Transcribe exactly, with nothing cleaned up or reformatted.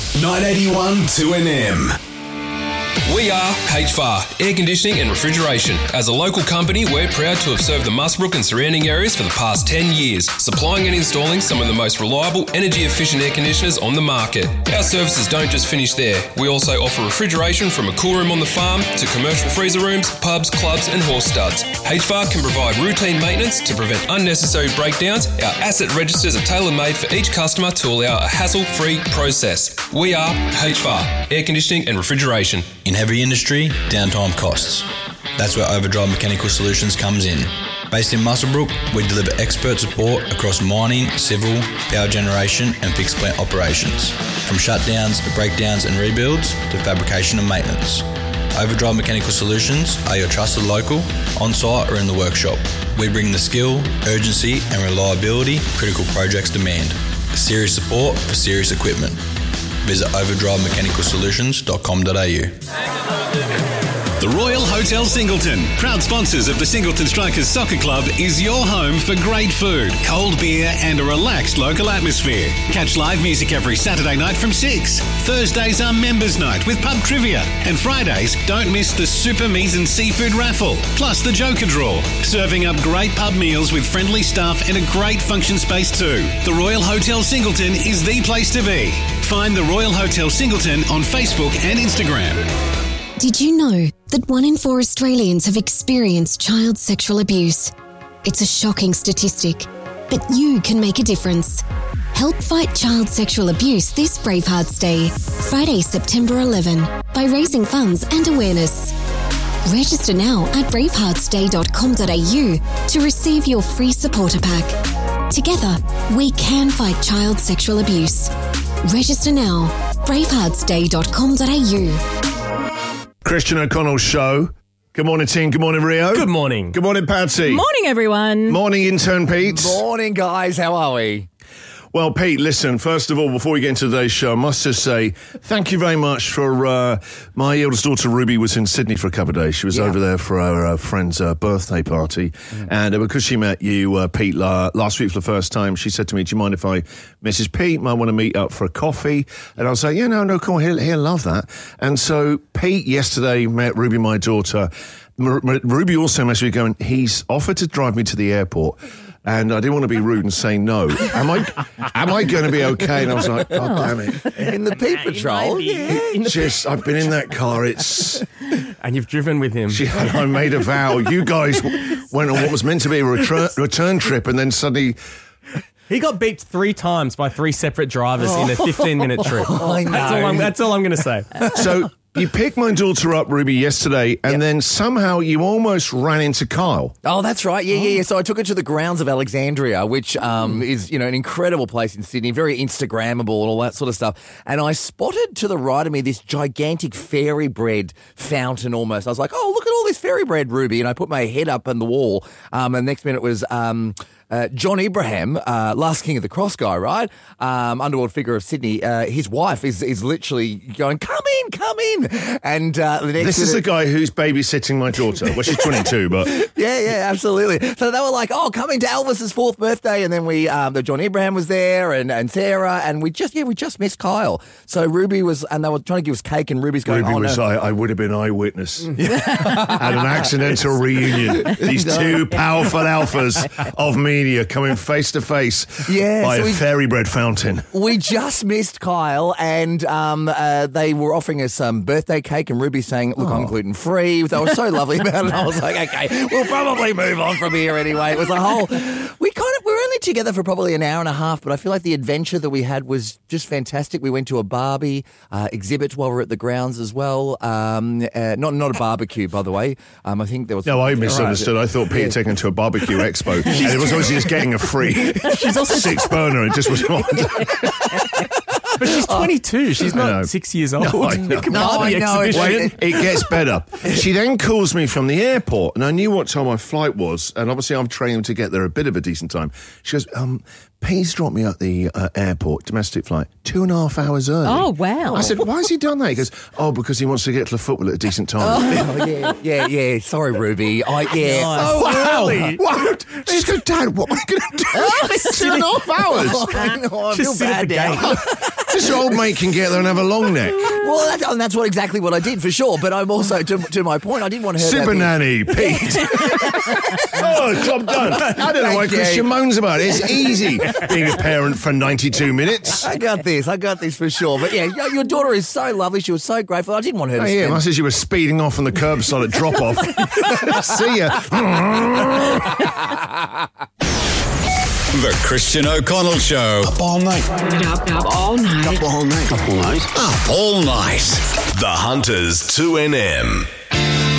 nine eighty-one two N M. We are H V A R, Air Conditioning and Refrigeration. As a local company, we're proud to have served the Muswellbrook and surrounding areas for the past ten years, supplying and installing some of the most reliable, energy-efficient air conditioners on the market. Our services don't just finish there. We also offer refrigeration from a cool room on the farm to commercial freezer rooms, pubs, clubs and horse studs. H V A R can provide routine maintenance to prevent unnecessary breakdowns. Our asset registers are tailor-made for each customer to allow a hassle-free process. We are H V A R, Air Conditioning and Refrigeration. In heavy industry, downtime costs. That's where Overdrive Mechanical Solutions comes in. Based in Muswellbrook, we deliver expert support across mining, civil, power generation and fixed plant operations. From shutdowns to breakdowns and rebuilds to fabrication and maintenance. Overdrive Mechanical Solutions are your trusted local, on-site or in the workshop. We bring the skill, urgency and reliability critical projects demand. Serious support for serious equipment. Visit overdrive mechanical solutions dot com dot a u. The Royal Hotel Singleton, proud sponsors of the Singleton Strikers Soccer Club, is your home for great food, cold beer and a relaxed local atmosphere. Catch live music every Saturday night from six. Thursdays are members night with pub trivia. And Fridays, don't miss the Super Meat and Seafood raffle, plus the Joker Draw. Serving up great pub meals with friendly staff and a great function space too. The Royal Hotel Singleton is the place to be. Find the Royal Hotel Singleton on Facebook and Instagram. Did you know that one in four Australians have experienced child sexual abuse? It's a shocking statistic, but you can make a difference. Help fight child sexual abuse this Bravehearts Day, Friday, September eleventh, by raising funds and awareness. Register now at bravehearts day dot com dot a u to receive your free supporter pack. Together, we can fight child sexual abuse. Register now, bravehearts day dot com dot a u. Christian O'Connell's show. Good morning, team. Good morning, Rio. Good morning. Good morning, Patsy. Morning, everyone. Morning, intern Pete. Morning, guys. How are we? Well, Pete, listen, first of all, before we get into today's show, I must just say thank you very much for uh, my eldest daughter, Ruby, was in Sydney for a couple of days. She was yeah. over there for her uh, friend's uh, birthday party. Mm. And uh, because she met you, uh, Pete, la- last week for the first time, she said to me, do you mind if I, Missus Pete, might want to meet up for a coffee? And I was like, yeah, no, no, cool, he'll, he'll love that. And so Pete yesterday met Ruby, my daughter. M- M- Ruby also messaged me going, he's offered to drive me to the airport. And I didn't want to be rude and say no. Am I am I going to be okay? And I was like, God damn it. In the Pete Patrol? Yeah. Just, I've been in that car. It's... And you've driven with him. She, I made a vow. You guys went on what was meant to be a return, return trip and then suddenly... He got beeped three times by three separate drivers in a fifteen-minute trip. Oh, I know. That's all I'm, that's all I'm going to say. So... You picked my daughter up, Ruby, yesterday, and yep. then somehow you almost ran into Kyle. Oh, that's right. Yeah, yeah, yeah. So I took her to the grounds of Alexandria, which um, is, you know, an incredible place in Sydney, very Instagrammable and all that sort of stuff. And I spotted to the right of me this gigantic fairy bread fountain almost. I was like, oh, look at all this fairy bread, Ruby. And I put my head up on the wall, um, and the next minute was... Um, Uh, John Abraham, uh, last King of the Cross guy, right? Um, underworld figure of Sydney. Uh, his wife is is literally going, come in, come in. And uh, the next This is the guy who's babysitting my daughter. Well, she's twenty-two, but... Yeah, yeah, absolutely. So they were like, oh, coming to Elvis's fourth birthday. And then we, um, the John Abraham was there and, and Sarah. And we just, yeah, we just missed Kyle. So Ruby was, and they were trying to give us cake and Ruby's going, Ruby oh, was, no. I, I would have been eyewitness. At an accidental reunion. These two powerful alphas of media coming face to face yeah, by so a we, fairy bread fountain. We just missed Kyle, and um, uh, they were offering us some birthday cake, and Ruby saying, look, oh. I'm gluten-free. They were so lovely about it. I was like, okay, we'll probably move on from here anyway. It was a whole... We kind of... We were only together for probably an hour and a half, but I feel like the adventure that we had was just fantastic. We went to a Barbie uh, exhibit while we were at the grounds as well. Um, uh, not not a barbecue, by the way. Um, I think there was... No, I misunderstood. Right. I thought Peter yeah. taken to a barbecue expo, and it was obviously just getting a free she's also six burner. It just was on. But she's twenty-two. She's not six years old. No, I know. No, I know. Wait, it gets better. She then calls me from the airport, and I knew what time my flight was, and obviously I'm training to get there a bit of a decent time. She goes, um, please drop me at the uh, airport, domestic flight, two and a half hours early. Oh, wow. I said, why has he done that? He goes, oh, because he wants to get to the football at a decent time. Oh, yeah, yeah, yeah. Sorry, Ruby. I, yeah. Oh, wow. Early. Wow. She goes, Dad, what am I going to do? Oh, two and a half hours. I know, I Just feel bad now. This old mate can get there and have a long neck. Well, that's, and that's what exactly what I did for sure. But I'm also, to, to my point, I didn't want her to Super have nanny, Pete. Oh, job done. I don't know why Thank you. Christian moans about it. It's easy being a parent for ninety-two minutes. I got this. I got this for sure. But yeah, your- your daughter is so lovely. She was so grateful. I didn't want her to Oh, yeah, spend... must as you were speeding off on the curbside at drop-off. See ya. The Christian O'Connell Show. Up all night. Up, up all night. Up all night. Up all night. Up all night. The Hunters two N M.